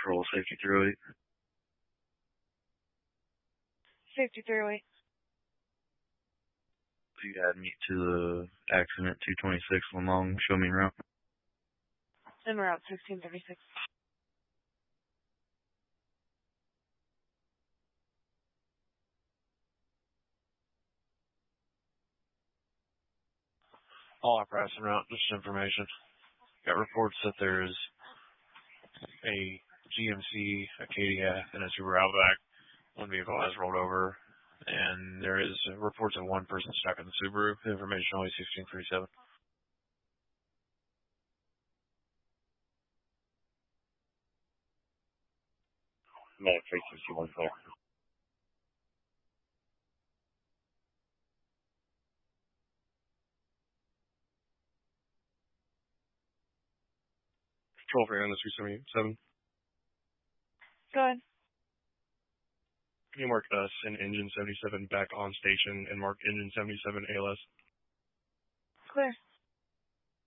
Patrol, Safety 308. Safety 308. You add me to the accident 226 Lamong. Show me route. En route 1636. All apparatus en route, just information. Got reports that there's a GMC Acadia and a Subaru Outback. One vehicle has rolled over, and there is reports of one person stuck in the Subaru. Information only 1637. Medic 361 clear. Patrol for Anna 377. Go ahead. Can you mark us and Engine 77 back on station and mark Engine 77 ALS? Clear.